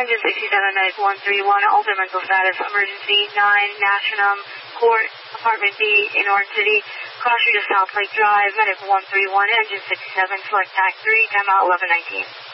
Engine 67, Medic 131, alter mental status, emergency 9, National Court, Apartment B in Orange City. Cross you to South Lake Drive, Medic 131, Engine 67, select TAC 3, timeout 1119.